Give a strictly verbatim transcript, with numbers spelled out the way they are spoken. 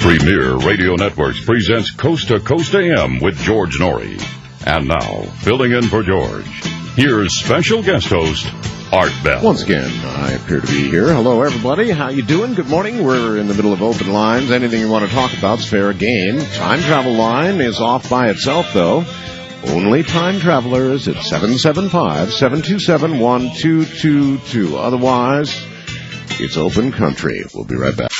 Premier Radio Networks presents Coast to Coast A M with George Norrie. And now, filling in for George, here's special guest host, Art Bell. Once again, I appear to be here. Hello, everybody. How you doing? Good morning. We're in the middle of open lines. Anything you want to talk about is fair game. Time travel line is off by itself, though. Only time travelers at seven seven five, seven two seven, one two two two. Otherwise, it's open country. We'll be right back.